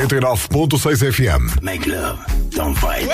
89.6 FM. Make love, don't fight.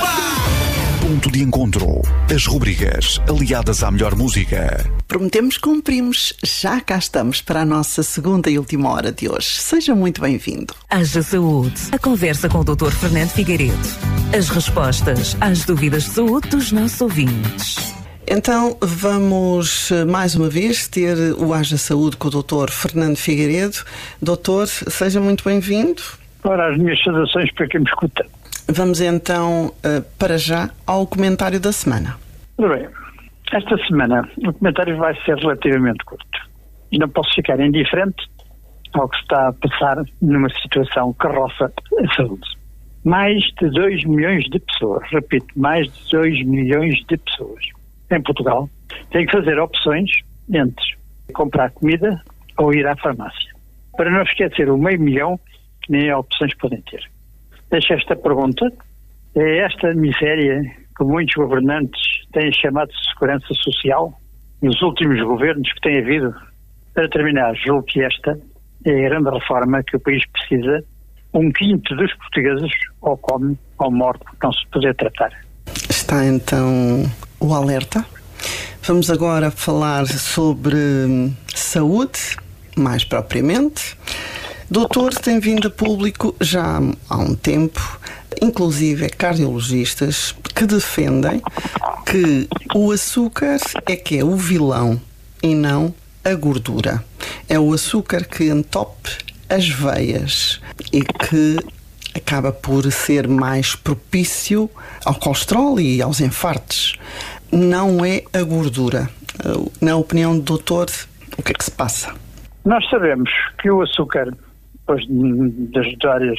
Ponto de encontro. As rubricas aliadas à melhor música. Prometemos, cumprimos. Já cá estamos para a nossa segunda e última hora de hoje. Seja muito bem-vindo. Haja Saúde. A conversa com o Dr. Fernando Figueiredo. As respostas às dúvidas de saúde dos nossos ouvintes. Então, vamos mais uma vez ter o Haja Saúde com o Dr. Fernando Figueiredo. Doutor, seja muito bem-vindo. Ora, as minhas saudações para quem me escuta. Vamos então, para já, ao comentário da semana. Ora bem, esta semana o comentário vai ser relativamente curto. Não posso ficar indiferente ao que está a passar numa situação que roça a saúde. Mais de 2 milhões de pessoas, repito, mais de 2 milhões de pessoas em Portugal têm que fazer opções entre comprar comida ou ir à farmácia. Para não esquecer o 500 mil que nem opções podem ter. Deixo esta pergunta. É esta miséria que muitos governantes têm chamado de segurança social nos últimos governos que têm havido? Para terminar, julgo que esta é a grande reforma que o país precisa. 1/5 dos portugueses ou come ou morre por não se poder tratar. Está então o alerta. Vamos agora falar sobre saúde, mais propriamente. Doutor, tem vindo a público já há um tempo, inclusive cardiologistas, que defendem que o açúcar é que é o vilão e não a gordura. É o açúcar que entope as veias e que acaba por ser mais propício ao colesterol e aos infartos. Não é a gordura. Na opinião do doutor, o que é que se passa? Nós sabemos que o açúcar, depois das várias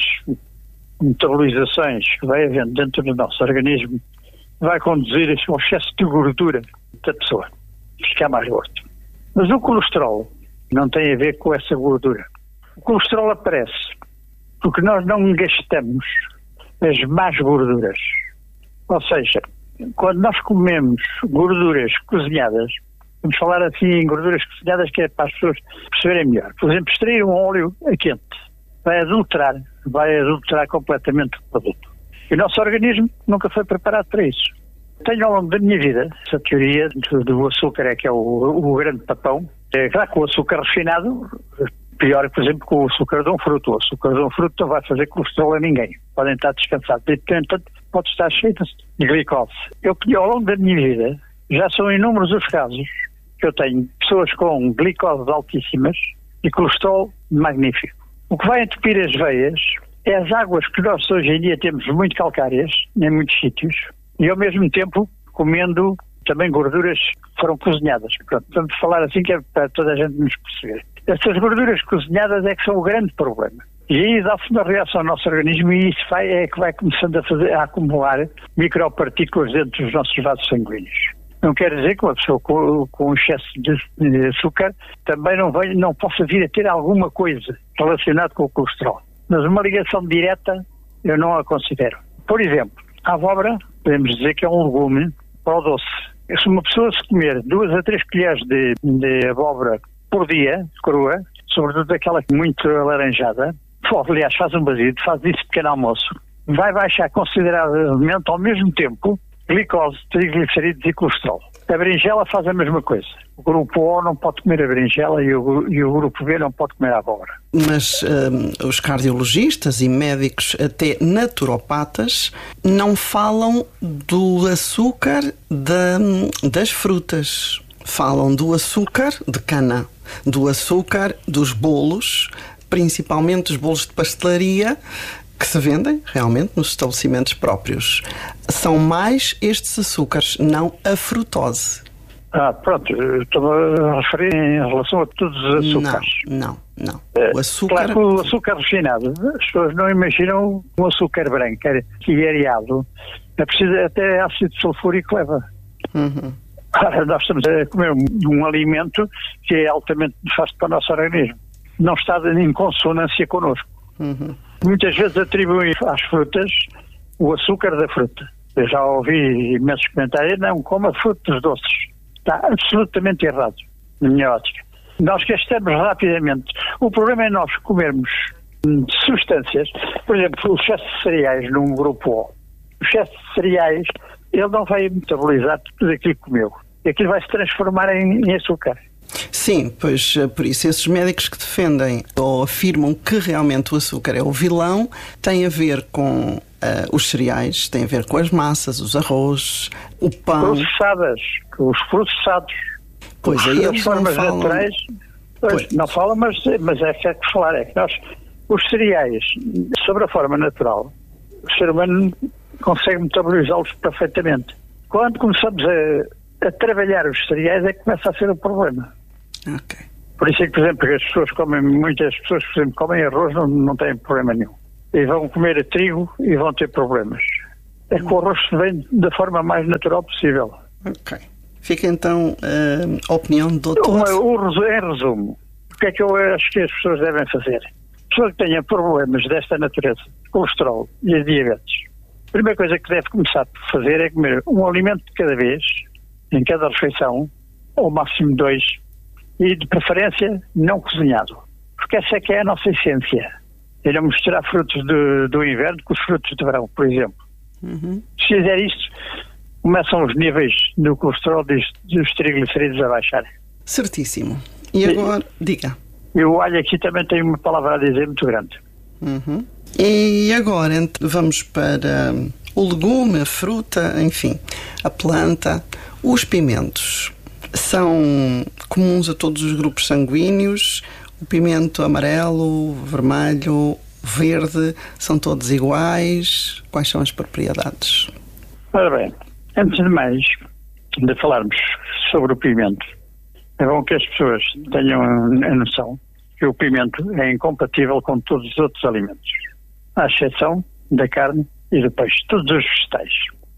metabolizações que vai havendo dentro do nosso organismo, vai conduzir ao excesso de gordura da pessoa, ficar mais gordo. Mas o colesterol não tem a ver com essa gordura. O colesterol aparece porque nós não gastamos as más gorduras. Ou seja, quando nós comemos gorduras cozinhadas, vamos falar assim em gorduras cozinhadas que é para as pessoas perceberem melhor. Por exemplo, extrair um óleo a quente vai adulterar completamente o produto. E o nosso organismo nunca foi preparado para isso. Tenho ao longo da minha vida essa teoria do açúcar é que é o grande papão. É claro que o açúcar refinado, pior, por exemplo, que o açúcar de um fruto. O açúcar de um fruto não vai fazer colesterol a ninguém. Podem estar descansados. E, portanto, pode estar cheio de glicose. Eu, ao longo da minha vida, já são inúmeros os casos que eu tenho pessoas com glicose altíssimas e colesterol magnífico. O que vai entupir as veias é as águas que nós hoje em dia temos muito calcárias em muitos sítios e ao mesmo tempo comendo também gorduras que foram cozinhadas. Pronto, vamos falar assim que é para toda a gente nos perceber. Essas gorduras cozinhadas é que são o grande problema. E aí dá-se uma reação ao nosso organismo e isso é que vai começando a acumular micropartículas dentro dos nossos vasos sanguíneos. Não quer dizer que uma pessoa com excesso de açúcar também não possa vir a ter alguma coisa relacionada com o colesterol. Mas uma ligação direta eu não a considero. Por exemplo, a abóbora, podemos dizer que é um legume para o doce. Se uma pessoa se comer 2 a 3 colheres de abóbora por dia, crua, sobretudo aquela muito alaranjada, aliás, faz um batido, faz isso de pequeno almoço, vai baixar consideravelmente ao mesmo tempo glicose, triglicerídeos e colesterol. A berinjela faz a mesma coisa. O grupo O não pode comer a berinjela e o grupo B não pode comer a abóbora. Mas os cardiologistas e médicos, até naturopatas, não falam do açúcar das frutas. Falam do açúcar de cana, do açúcar dos bolos, principalmente os bolos de pastelaria, que se vendem realmente nos estabelecimentos próprios. São mais estes açúcares, não a frutose. Pronto, estou a referir em relação a todos os açúcares. Não. O açúcar... Claro que o açúcar refinado, as pessoas não imaginam um açúcar branco, que é areado. É preciso até ácido sulfúrico leva. Uhum. Ora, nós estamos a comer um alimento que é altamente nefasto para o nosso organismo. Não está em consonância connosco. Uhum. Muitas vezes atribuem às frutas o açúcar da fruta. Eu já ouvi imensos comentários, não coma frutos doces. Está absolutamente errado, na minha ótica. Nós gastamos rapidamente. O problema é nós comermos de substâncias. Por exemplo, o excesso de cereais num grupo O. O excesso de cereais, ele não vai metabolizar tudo aquilo que comeu. E aquilo vai se transformar em açúcar. Sim, pois por isso esses médicos que defendem ou afirmam que realmente o açúcar é o vilão têm a ver com os cereais, têm a ver com as massas, os arroz, o pão. Os processados. Pois aí eles as formas não falam... naturais, pois. Não falam, mas é que é que falar. É que nós, os cereais, sobre a forma natural, o ser humano consegue metabolizá-los perfeitamente. Quando começamos a trabalhar os cereais é que começa a ser o problema. Ok. Por isso é que, por exemplo, muitas pessoas, por exemplo, comem arroz, não têm problema nenhum. E vão comer trigo e vão ter problemas. É que o arroz vem da forma mais natural possível. Ok. Fica então a opinião do doutor. Em resumo, o que é que eu acho que as pessoas devem fazer? Pessoas que tenham problemas desta natureza, colesterol e diabetes, a primeira coisa que deve começar por fazer é comer um alimento de cada vez, em cada refeição, ou máximo 2, e de preferência não cozinhado. Porque essa é que é a nossa essência. É não misturar frutos do inverno com os frutos de verão, por exemplo. Se fizer isto, começam os níveis do colesterol e dos triglicerídeos a baixar. Certíssimo. E agora, diga. E o alho aqui também tem uma palavra a dizer muito grande. E agora vamos para o legume, a fruta, enfim, a planta. Os pimentos são comuns a todos os grupos sanguíneos. O pimento amarelo, vermelho, verde, são todos iguais? Quais são as propriedades? Ora bem, antes de mais de falarmos sobre o pimento, é bom que as pessoas tenham a noção que o pimento é incompatível com todos os outros alimentos, à exceção da carne e do peixe, todos os vegetais.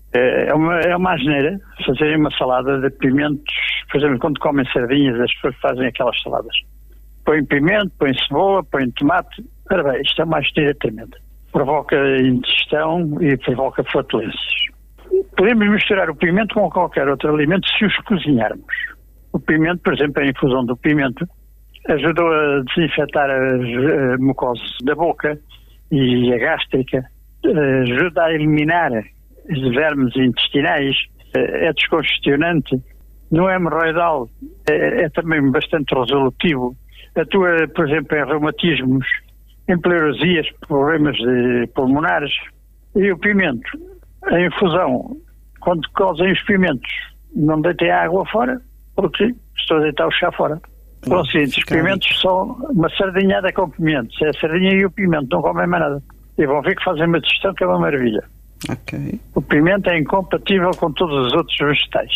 É uma asneira fazerem uma salada de pimentos. Por exemplo, quando comem sardinhas, as pessoas fazem aquelas saladas. Põem pimento, põem cebola, põem tomate. Ora bem, isto é uma asneira tremenda. Provoca indigestão e provoca flatulências. Podemos misturar o pimento com qualquer outro alimento se os cozinharmos. O pimento, por exemplo, a infusão do pimento ajudou a desinfetar as mucosas da boca e a gástrica, ajuda a eliminar os vermes intestinais, é descongestionante, não é hemorroidal, é também bastante resolutivo, atua, por exemplo, em reumatismos, em pleurosias, problemas pulmonares. E o pimento, a infusão, quando cozem os pimentos, não deitem a água fora, porque estou a deitar o chá fora. Os pimentos são uma sardinhada com pimentos, é a sardinha e o pimento, não comem mais nada. E vão ver que fazem uma digestão que é uma maravilha. Okay. O pimento é incompatível com todos os outros vegetais.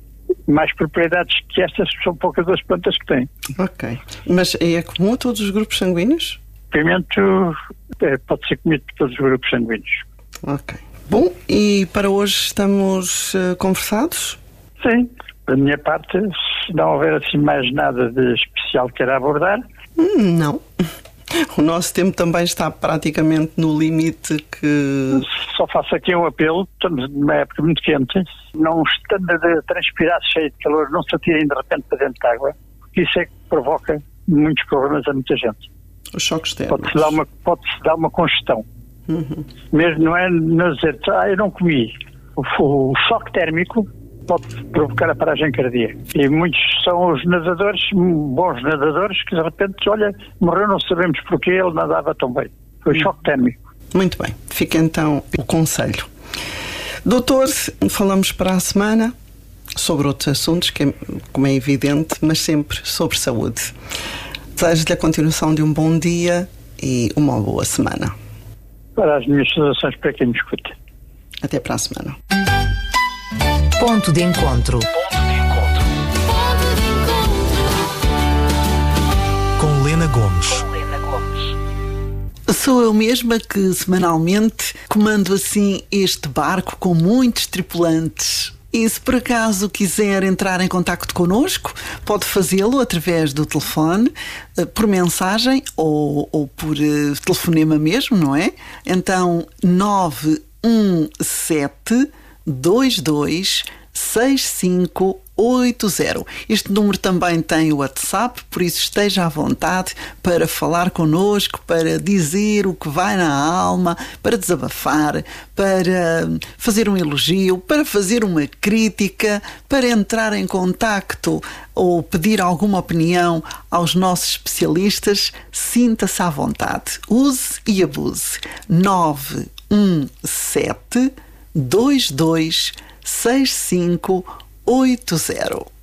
Mais propriedades que estas são poucas das plantas que têm. Ok. Mas é comum a todos os grupos sanguíneos? Pimento pode ser comido por todos os grupos sanguíneos. Ok. Bom, e para hoje estamos conversados? Sim. Da minha parte, se não houver assim mais nada de especial que queira abordar... Não. O nosso tempo também está praticamente no limite que... Só faço aqui um apelo, estamos numa época muito quente, não estando a transpirar cheio de calor, não se atirem de repente para dentro de água, porque isso é que provoca muitos problemas a muita gente. Os choques térmicos. Pode-se dar uma congestão. Mesmo não é dizer, eu não comi. O choque térmico pode provocar a paragem cardíaca. E muitos são os nadadores, bons nadadores, que de repente, olha, morreu, não sabemos porquê, ele nadava tão bem. Foi choque térmico. Muito bem. Fica então o conselho. Doutor, falamos para a semana sobre outros assuntos, que como é evidente, mas sempre sobre saúde. Desejo-lhe a continuação de um bom dia e uma boa semana. Para as minhas saudações para quem me escuta. Até para a semana. Ponto de encontro. Com Lena Gomes. Sou eu mesma que semanalmente comando assim este barco com muitos tripulantes. E se por acaso quiser entrar em contacto connosco, pode fazê-lo através do telefone, por mensagem ou por telefonema mesmo, não é? Então 917 22 65 Este número também tem o WhatsApp, por isso esteja à vontade para falar connosco, para dizer o que vai na alma, para desabafar, para fazer um elogio, para fazer uma crítica, para entrar em contacto ou pedir alguma opinião aos nossos especialistas. Sinta-se à vontade. Use e abuse. 917 22 6580.